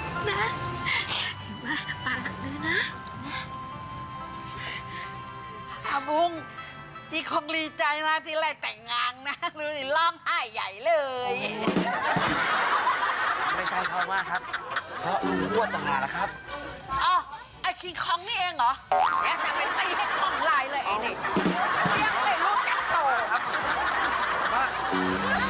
นะมาปาหลังเลยนะอาบุ้งพี่คงดีใจนะที่ไล่แต่งงานนะดูสิร้องไห้ใหญ่เลยไม่ใช่เพราะว่าครับเพราะลุงอ้วนต่างหากนะครับอ๋อไอ้คิงคองนี่เองเหรอแกจะไปตีให้คล่องลายเลยไอ้นี่ยังไม่รู้จักโตครับ